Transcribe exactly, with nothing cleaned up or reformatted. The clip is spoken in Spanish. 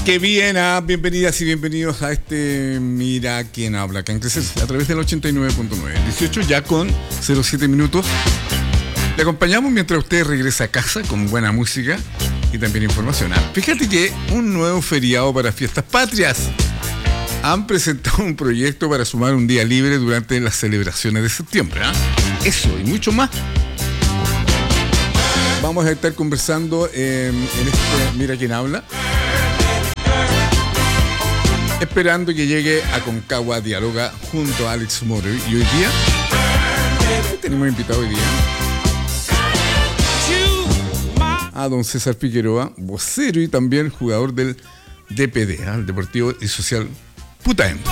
Qué bien, ah, bienvenidas y bienvenidos a este Mira quién habla, acá en Creces, a través del ochenta y nueve punto nueve. dieciocho ya con cero siete minutos. Le acompañamos mientras usted regresa a casa con buena música y también información. Ah, fíjate que un nuevo feriado para fiestas patrias. Han presentado un proyecto para sumar un día libre durante las celebraciones de septiembre. ¿eh? Eso y mucho más. Vamos a estar conversando eh, en este Mira quién habla. Esperando que llegue a Concagua Dialoga junto a Alex Moro. Y hoy día tenemos invitado hoy día a don César Figueroa, vocero y también jugador del D P D, ¿eh? el Deportivo y Social Putaendo.